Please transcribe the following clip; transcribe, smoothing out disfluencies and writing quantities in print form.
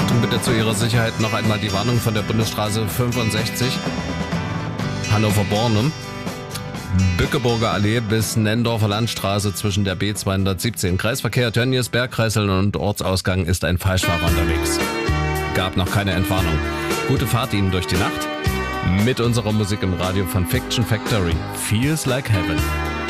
Achtung bitte zu Ihrer Sicherheit noch einmal die Warnung von der Bundesstraße 65, Hannover-Bornum. Bückeburger Allee bis Nendorfer Landstraße zwischen der B217. Kreisverkehr Tönnies, Bergkreisel und Ortsausgang ist ein Falschfahrer unterwegs. Gab noch keine Entwarnung. Gute Fahrt Ihnen durch die Nacht mit unserer Musik im Radio von Fiction Factory. Feels like Heaven.